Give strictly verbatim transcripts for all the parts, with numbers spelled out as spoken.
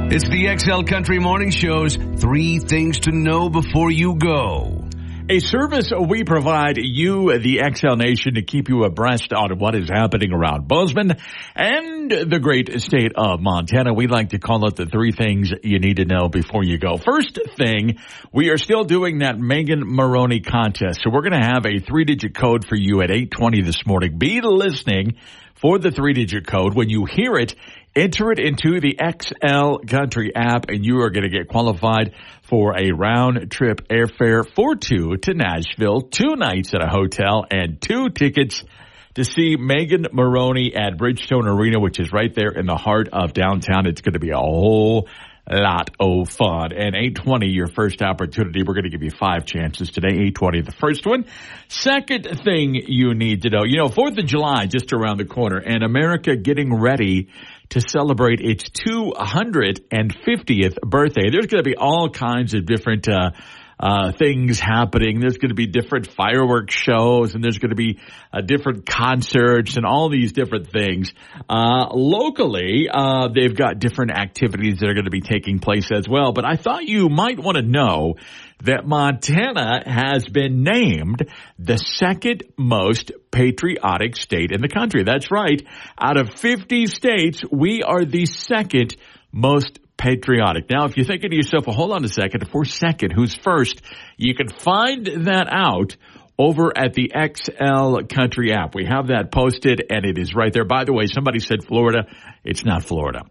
It's the X L Country Morning Show's Three Things to Know Before You Go. A service we provide you, the X L Nation, to keep you abreast on what is happening around Bozeman and the great state of Montana. We like to call it the three things you need to know before you go. First thing, we are still doing that Megan Maroney contest. So we're going to have a three-digit code for you at eight twenty this morning. Be listening for the three-digit code. When you hear it, enter it into the X L Country app, and you are going to get qualified for a round-trip airfare for two to Nashville, two nights at a hotel, and two tickets to see Megan Maroney at Bridgestone Arena, which is right there in the heart of downtown. It's going to be a whole lot of fun. And eight twenty, your first opportunity. We're going to give you five chances today. eight twenty, the first one. Second thing you need to know, you know, fourth of July just around the corner, and America getting ready to celebrate its two hundred fiftieth birthday. There's going to be all kinds of different uh Uh, things happening. There's going to be different fireworks shows, and there's going to be uh, different concerts and all these different things. Uh, locally, uh, they've got different activities that are going to be taking place as well. But I thought you might want to know that Montana has been named the second most patriotic state in the country. That's right. Out of fifty states, we are the second most patriotic. Now, if you're thinking to yourself, well, hold on a second, if we're second, who's first? You can find that out over at the X L Country app. We have that posted, and it is right there. By the way, somebody said Florida. It's not Florida.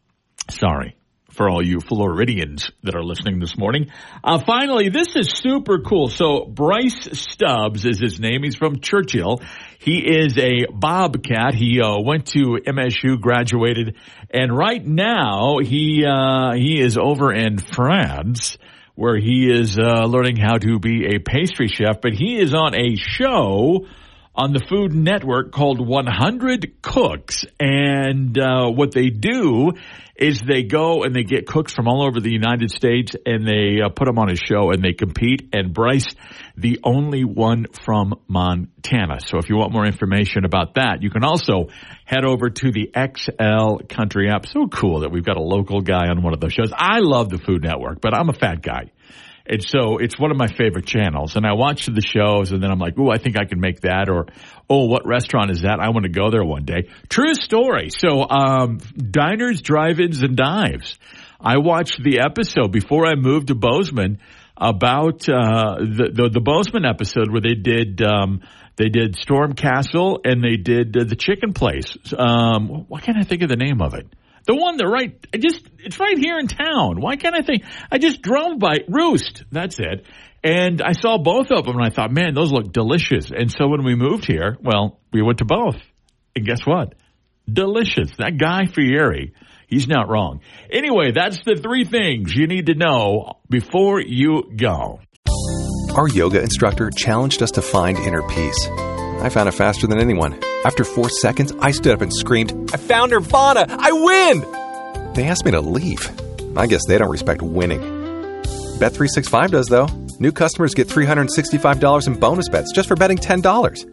Sorry for all you Floridians that are listening this morning. Uh, finally, this is super cool. So Bryce Stubbs is his name. He's from Churchill. He is a Bobcat. He uh, went to M S U, graduated, and right now he uh, he is over in France, where he is uh, learning how to be a pastry chef. But he is on a show on the Food Network called one hundred Cooks, and uh, what they do is they go and they get cooks from all over the United States, and they uh, put them on a show, and they compete, and Bryce, the only one from Montana. So if you want more information about that, you can also head over to the X L Country app. So cool that we've got a local guy on one of those shows. I love the Food Network, but I'm a fat guy. And so it's one of my favorite channels. And I watch the shows, and then I'm like, ooh, I think I can make that. Or, oh, what restaurant is that? I want to go there one day. True story. So um Diners, Drive-Ins, and Dives. I watched the episode before I moved to Bozeman about uh the, the, the Bozeman episode where they did um they did Storm Castle, and they did uh, the chicken place. Um Why can't I think of the name of it? The one that right, I just, it's right here in town. Why can't I think? I just drove by Roost. That's it. And I saw both of them, and I thought, man, those look delicious. And so when we moved here, well, we went to both. And guess what? Delicious. That Guy Fieri, he's not wrong. Anyway, that's the three things you need to know before you go. Our yoga instructor challenged us to find inner peace. I found it faster than anyone. After four seconds, I stood up and screamed, I found Nirvana! I win! They asked me to leave. I guess they don't respect winning. Bet three sixty-five does, though. New customers get three hundred sixty-five dollars in bonus bets just for betting ten dollars.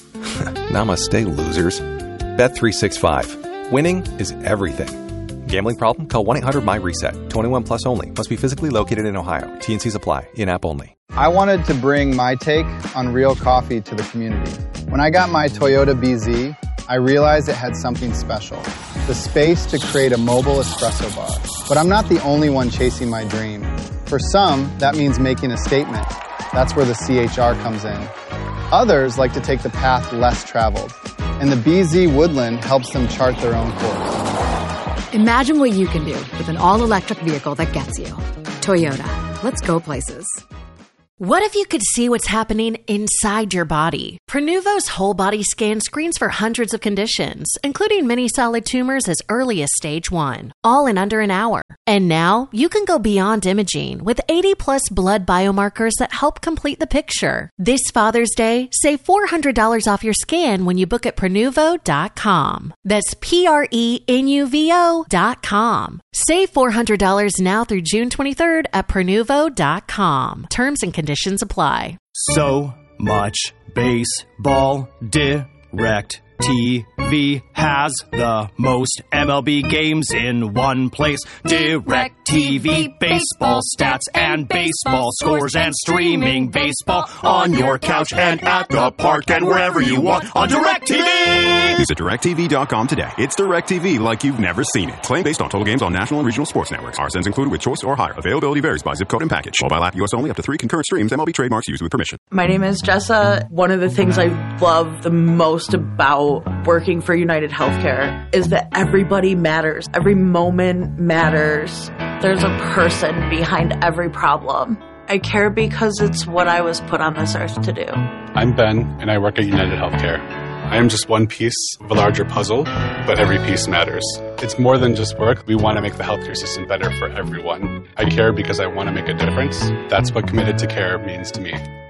Namaste, losers. Bet three sixty-five. Winning is everything. Gambling problem? Call one eight hundred M Y reset. twenty-one plus only. Must be physically located in Ohio. T and Cs apply. In-app only. I wanted to bring my take on real coffee to the community. When I got my Toyota B Z, I realized it had something special. The space to create a mobile espresso bar. But I'm not the only one chasing my dream. For some, that means making a statement. That's where the C H R comes in. Others like to take the path less traveled. And the B Z Woodland helps them chart their own course. Imagine what you can do with an all-electric vehicle that gets you. Toyota. Let's go places. What if you could see what's happening inside your body? Prenuvo's whole body scan screens for hundreds of conditions, including many solid tumors as early as stage one, all in under an hour. And now you can go beyond imaging with eighty plus blood biomarkers that help complete the picture. This Father's Day, save four hundred dollars off your scan when you book at Prenuvo dot com. That's P R E N U V O dot com. Save four hundred dollars now through June twenty-third at Prenuvo dot com. Terms and conditions apply. So much baseball direct DirecTV has the most M L B games in one place. DirecTV, baseball stats and baseball scores and streaming baseball on your couch and at the park and wherever you want on DirecTV. Visit direct T V dot com today. It's DirecTV like you've never seen it. Claim based on total games on national and regional sports networks. R S Ns included with choice or higher. Availability varies by zip code and package. Mobile app U S only, up to three concurrent streams. M L B trademarks used with permission. My name is Jessa. One of the things I love the most about working for United Healthcare is that everybody matters. Every moment matters. There's a person behind every problem. I care because it's what I was put on this earth to do. I'm Ben, and I work at United Healthcare. I am just one piece of a larger puzzle, but every piece matters. It's more than just work. We want to make the healthcare system better for everyone. I care because I want to make a difference. That's what committed to care means to me.